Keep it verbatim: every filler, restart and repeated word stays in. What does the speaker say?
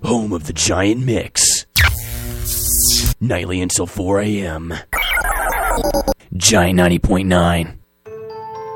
home of the Giant Mix. Nightly until four a.m. Giant ninety point nine.